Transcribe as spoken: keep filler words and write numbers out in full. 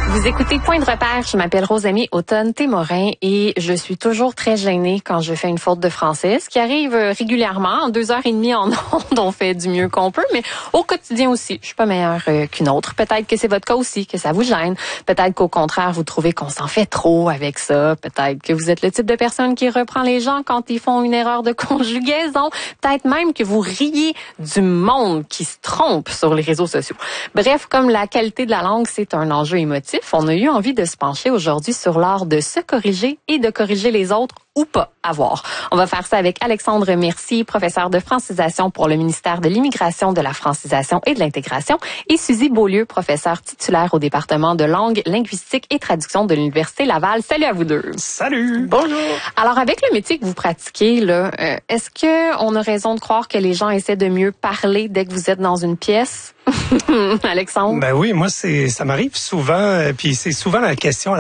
Vous écoutez Point de repère, je m'appelle Rosamie Automne-Témorin et je suis toujours très gênée quand je fais une faute de français, ce qui arrive régulièrement. En deux heures et demie en ondes, on fait du mieux qu'on peut, mais au quotidien aussi, je suis pas meilleure qu'une autre. Peut-être que c'est votre cas aussi, que ça vous gêne. Peut-être qu'au contraire, vous trouvez qu'on s'en fait trop avec ça. Peut-être que vous êtes le type de personne qui reprend les gens quand ils font une erreur de conjugaison. Peut-être même que vous riez du monde qui se trompe sur les réseaux sociaux. Bref, comme la qualité de la langue, c'est un enjeu émotif, on a eu envie de se pencher aujourd'hui sur l'art de se corriger et de corriger les autres ou pas avoir. On va faire ça avec Alexandre Mercier, professeur de francisation pour le ministère de l'Immigration, de la francisation et de l'intégration, et Suzy Beaulieu, professeure titulaire au département de langue, linguistique et traduction de l'Université Laval. Salut à vous deux. Salut. Bonjour. Alors, avec le métier que vous pratiquez, là, euh, est-ce que on a raison de croire que les gens essaient de mieux parler dès que vous êtes dans une pièce? Alexandre? Ben oui, moi, c'est ça m'arrive souvent, euh, puis c'est souvent la question